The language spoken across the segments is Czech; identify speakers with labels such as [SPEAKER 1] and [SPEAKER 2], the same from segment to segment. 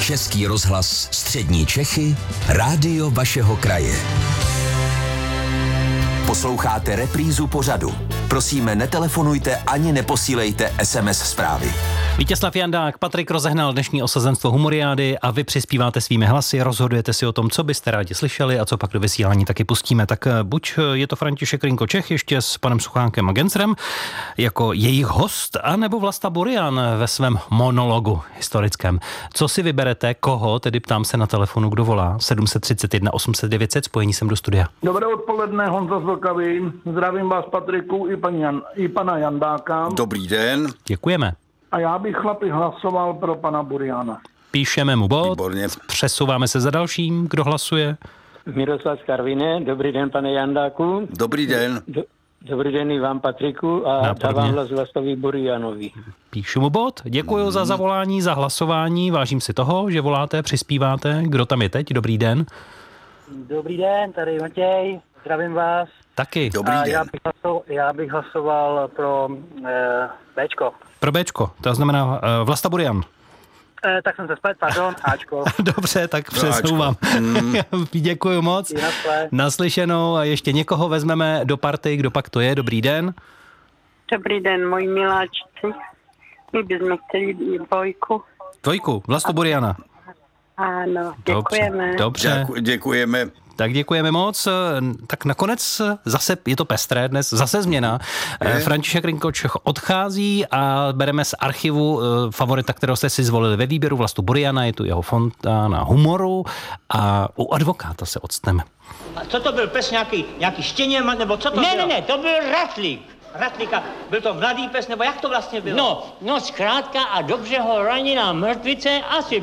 [SPEAKER 1] Český rozhlas Střední Čechy, rádio vašeho kraje. Posloucháte reprízu pořadu. Prosíme, netelefonujte ani neposílejte SMS zprávy.
[SPEAKER 2] Vítězslav Jandák, Patrik rozehnal dnešní osazenstvo Humoriády a vy přispíváte svými hlasy, rozhodujete si o tom, co byste rádi slyšeli a co pak do vysílání taky pustíme. Tak buď je to František Rinko Čech ještě s panem Suchánkem a Gensrem jako jejich host, anebo Vlasta Burian ve svém monologu historickém. Co si vyberete, koho, tedy ptám se na telefonu, kdo volá? 731 800 900, spojení sem do studia.
[SPEAKER 3] Dobré odpoledne, Honza z Vltavy. Zdravím vás, Patriku, i pana Jandáka.
[SPEAKER 4] Dobrý den.
[SPEAKER 2] Děkujeme.
[SPEAKER 3] A já bych, chlapi, hlasoval pro pana Buriana.
[SPEAKER 2] Píšeme mu bod,
[SPEAKER 4] Výborně.
[SPEAKER 2] Přesouváme se za dalším, kdo hlasuje.
[SPEAKER 5] Miroslav z Karviné, dobrý den, pane Jandáku.
[SPEAKER 4] Dobrý den.
[SPEAKER 5] Dobrý den i vám, Patriku, a dávám hlas Vlastovi Burianovi.
[SPEAKER 2] Píšu mu bod, děkuji za zavolání, za hlasování, vážím si toho, že voláte, přispíváte. Kdo tam je teď? Dobrý den.
[SPEAKER 6] Dobrý den, tady Matěj, zdravím vás.
[SPEAKER 2] Taky.
[SPEAKER 4] Dobrý den.
[SPEAKER 6] Já bych hlasoval pro Bčko.
[SPEAKER 2] Pro Bčko, to znamená Vlasta Burian.
[SPEAKER 6] Tak jsem se splet, pardon, Ačko.
[SPEAKER 2] Dobře, tak přesouvám. Děkuji moc. Naslyšenou a ještě někoho vezmeme do party, kdo pak to je. Dobrý den.
[SPEAKER 7] Dobrý den, moji miláčci. My bychom chtěli dvojku.
[SPEAKER 2] Dvojku, Vlastu Buriana.
[SPEAKER 7] Ano, děkujeme.
[SPEAKER 2] Dobře.
[SPEAKER 4] Děkujeme.
[SPEAKER 2] Tak děkujeme moc. Tak nakonec zase, je to pestré dnes, zase změna. František Rinko Čech odchází a bereme z archivu favorita, kterého jste si zvolili ve výběru, Vlastu Buriana, je tu jeho fontána humoru a u advokáta se odstneme.
[SPEAKER 8] A co to byl pes, nějaký štěněm, nebo co to bylo?
[SPEAKER 9] Ne, to byl ratlík.
[SPEAKER 8] Ratlíka, byl to mladý pes, nebo jak to vlastně bylo?
[SPEAKER 9] No zkrátka a dobře ho ranila mrtvice asi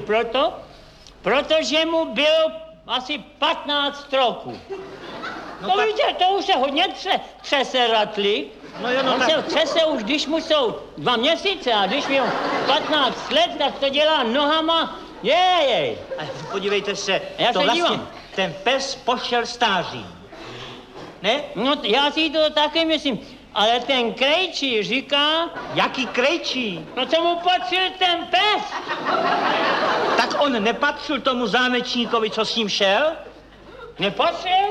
[SPEAKER 9] protože mu bylo asi 15 roků. No víte, to už se hodně třese ratlík. On se třese už, když mu jsou 2 měsíce a když mu 15 let, tak to dělá nohama. Jej.
[SPEAKER 8] A podívejte se,
[SPEAKER 9] Já
[SPEAKER 8] to
[SPEAKER 9] se
[SPEAKER 8] vlastně,
[SPEAKER 9] dívám.
[SPEAKER 8] ten pes pošel stáří. Ne?
[SPEAKER 9] No já si to taky myslím. Ale ten krejčí říká...
[SPEAKER 8] Jaký krejčí?
[SPEAKER 9] No co mu patřil ten pes?
[SPEAKER 8] Tak on nepatřil tomu zámečníkovi, co s ním šel?
[SPEAKER 9] Nepatřil?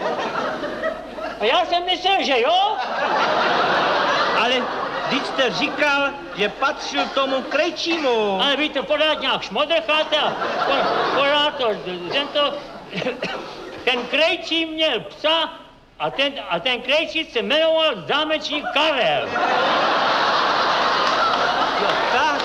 [SPEAKER 9] A já jsem myslel, že jo?
[SPEAKER 8] Ale vždyť jste říkal, že patřil tomu krejčímu.
[SPEAKER 9] Ale vy to pořád nějak šmodrcháte a pořád to... Ten krejčí měl psa a ten krejčí se jmenoval zámečník Karel.
[SPEAKER 8] Jo, tak.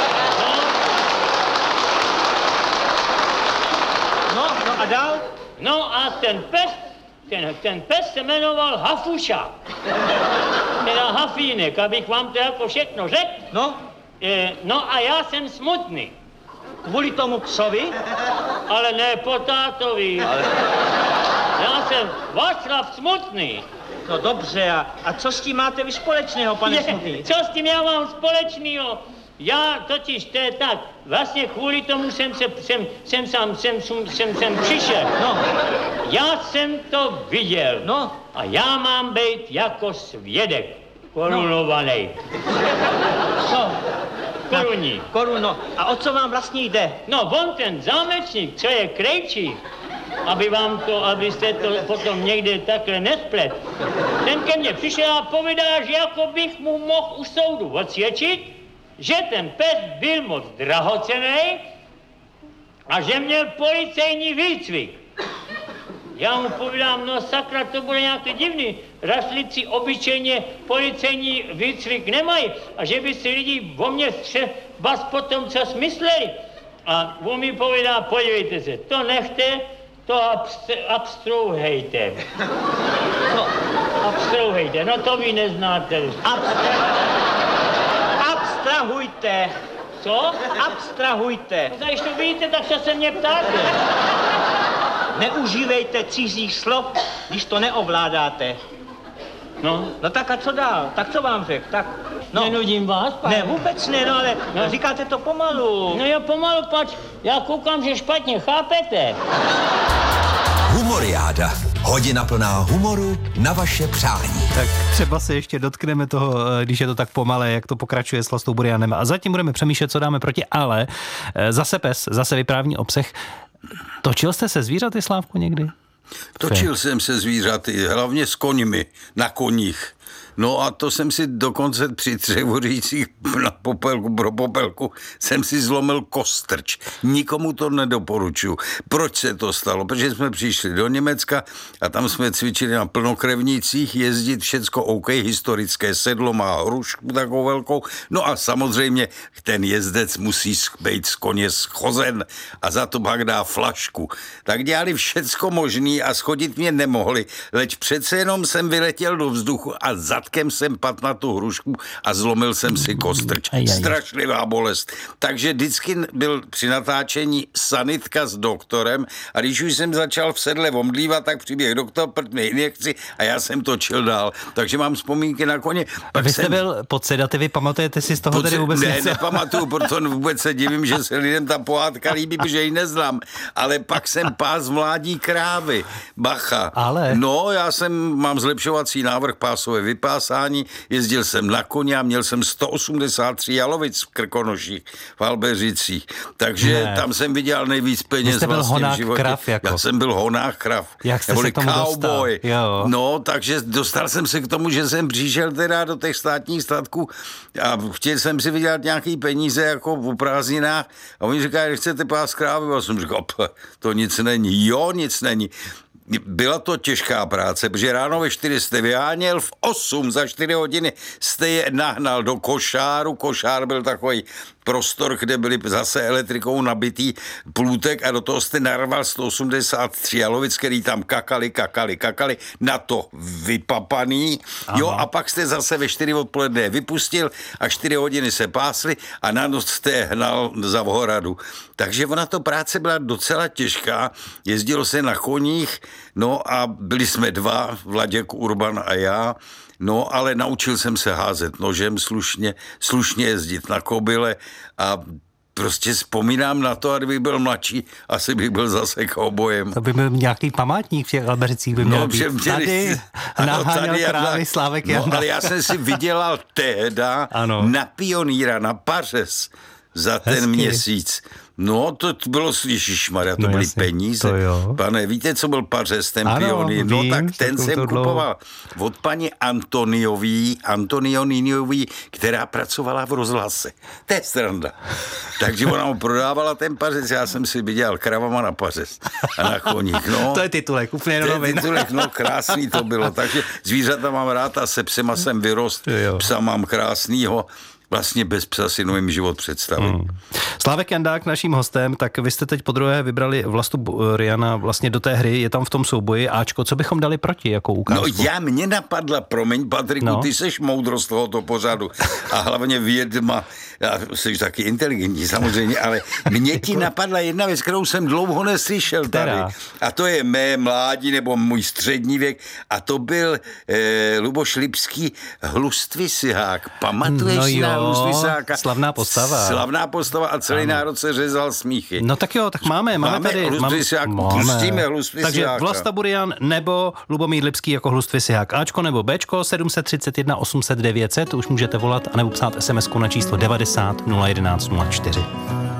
[SPEAKER 8] No a dál?
[SPEAKER 9] No a ten pes se jmenoval Hafuša. Teda Hafínek, abych vám to jako všechno řekl.
[SPEAKER 8] No?
[SPEAKER 9] No a já jsem smutný.
[SPEAKER 8] Kvůli tomu psovi?
[SPEAKER 9] Ale ne po tátovi. Já jsem Václav Smutný.
[SPEAKER 8] No dobře, a co s tím máte vy společného, pane Smutný?
[SPEAKER 9] Co s tím já mám společného? Já totiž, to je tak, vlastně kvůli tomu jsem přišel.
[SPEAKER 8] No.
[SPEAKER 9] Já jsem to viděl.
[SPEAKER 8] No.
[SPEAKER 9] A já mám být jako svědek. Korunovaný.
[SPEAKER 8] Co?
[SPEAKER 9] Koruní.
[SPEAKER 8] Koruno. A o co vám vlastně jde?
[SPEAKER 9] No, on ten zámečník, co je krejčí, abyste to potom někde takhle nesplet. Ten ke mně přišel a povídá, že jako bych mu mohl u soudu odsvědčit, že ten pes byl moc drahocenný a že měl policejní výcvik. Já mu povídám, no sakra, to bude nějaký divný. Rašlici obyčejně policejní výcvik nemají a že by si lidi o mě třeba potom co smysleli. A on mi povídá, podívejte se, to nechte, to abstrouhejte.
[SPEAKER 8] No,
[SPEAKER 9] Abstrouhejte, no to vy neznáte.
[SPEAKER 8] Abstrahujte.
[SPEAKER 9] Co?
[SPEAKER 8] Abstrahujte.
[SPEAKER 9] No, když to víte, tak se mě ptáte.
[SPEAKER 8] Neužívejte cizích slov, když to neovládáte.
[SPEAKER 9] No
[SPEAKER 8] tak a co dál? Tak co vám řekl? Tak, no.
[SPEAKER 9] Nenudím vás, pane?
[SPEAKER 8] Ne, vůbec ne, no ale říkáte to pomalu.
[SPEAKER 9] No jo, pomalu, pač, já koukám, že špatně chápete.
[SPEAKER 1] Humoriáda. Hodina plná humoru na vaše přání.
[SPEAKER 2] Tak třeba se ještě dotkneme toho, když je to tak pomalé, jak to pokračuje s Vlastou Burianem. A zatím budeme přemýšlet, co dáme proti, ale zase pes, zase vyprávní obsah. Točil jste se zvířaty, Slávku, někdy?
[SPEAKER 4] Točil jsem se zvířaty, hlavně s koňmi, na koních. No a to jsem si dokonce při třevořících na popelku, pro popelku, jsem si zlomil kostrč. Nikomu to nedoporučuju. Proč se to stalo? Protože jsme přišli do Německa a tam jsme cvičili na plnokrevnících, jezdit všecko OK, historické sedlo má hrušku takovou velkou. No a samozřejmě ten jezdec musí být z koně schozen a za to pak dá flašku. Tak dělali všecko možný a schodit mě nemohli, leč přece jenom jsem vyletěl do vzduchu a zadkem jsem padl na tu hrušku a zlomil jsem si kostrč. Strašlivá bolest. Takže vždycky byl při natáčení sanitka s doktorem a když už jsem začal v sedle omdlívat, tak přiběh doktor, prd mi injekci a já jsem točil dál. Takže mám vzpomínky na koně.
[SPEAKER 2] Pak vy jste byl pod sedativy, pamatujete si z toho tedy vůbec něco?
[SPEAKER 4] Ne, nepamatuju, proto vůbec se divím, že se lidem ta pohádka líbí, protože ji neznám. Ale pak jsem pás mládí krávy. Bacha.
[SPEAKER 2] Ale?
[SPEAKER 4] No, mám zlepšovací návrh pásové vypásání, jezdil jsem na koně a měl jsem 183 jalovic v Krkonoších, v Albeřicích. Takže tam jsem viděl nejvíc peněz vlastně v životě.
[SPEAKER 2] Krav jako.
[SPEAKER 4] Já jsem byl honák krav.
[SPEAKER 2] Jak jste se k tomu
[SPEAKER 4] cowboy.
[SPEAKER 2] dostal?
[SPEAKER 4] No, takže dostal jsem se k tomu, že jsem přišel teda do těch státních statků a chtěl jsem si vydělat nějaký peníze jako v prázdninách a oni říkají, chcete pás krávy? A jsem říkal, to nic není. Jo, nic není. Byla to těžká práce, protože ráno ve 4 jste vyháněl, v 8 za 4 hodiny jste je nahnal do košáru. Košár byl takový prostor, kde byly zase elektrikou nabitý plůtek a do toho jste narval 183 jalovic, který tam kakali, na to vypapaný. Aha. Jo, a pak jste zase ve 4 odpoledne vypustil a 4 hodiny se pásli a na noc jste hnal za Vhohradu. Takže ona to práce byla docela těžká, jezdilo se na koních, no a byli jsme 2, Vladěk Urban a já. No, ale naučil jsem se házet nožem slušně jezdit na kobyle a prostě vzpomínám na to, a kdybych byl mladší, asi bych byl zase cowboyem.
[SPEAKER 2] To by byl nějaký památník v těch Albeřicích, by měl být. Tady naháněl krávy Slávek Janda.
[SPEAKER 4] No, ale já jsem si vydělal tehda na pionýra, na pařez za ten měsíc. No, to bylo, ježišmarja, to byly peníze. To pane, víte, co byl pařez, ten pionýr? No, tak ten jsem kupoval od paní Antonioniový, která pracovala v rozhlase. To je sranda. Takže ona mu prodávala ten pařez, já jsem si viděl kravama na pařez a na koních. No,
[SPEAKER 2] to je titulek, úplně novin.
[SPEAKER 4] No, krásný to bylo. Takže zvířata mám rád a se psema jsem vyrost. Psa mám krásnýho. Vlastně bez psa si novým život představit.
[SPEAKER 2] Slávek Jandák, naším hostem, tak vy jste teď podruhé vybrali Vlastu Buriana vlastně do té hry, je tam v tom souboji Ačko, co bychom dali proti jako ukázku?
[SPEAKER 4] No mě napadla, promiň Patriku, ty seš moudrost tohoto pořadu a hlavně vědma, jsi taky inteligentní samozřejmě, ale mě ti napadla jedna věc, kterou jsem dlouho neslyšel tady. A to je mé mládí nebo můj střední věk a to byl Luboš Lipský Hlustvysihák. Pamatuješ si na Hlustvysihaka?
[SPEAKER 2] Slavná postava
[SPEAKER 4] a celý národ se řezal smíchy.
[SPEAKER 2] No tak jo, tak máme tady.
[SPEAKER 4] Pustíme Hlustvysihaka.
[SPEAKER 2] Takže Vlasta Burian nebo Lubomír Lipský jako Hlustvysihák. Ačko nebo Bčko 731 800 900, už můžete volat a nebo psát SMS-ku na číslo 90 011 04.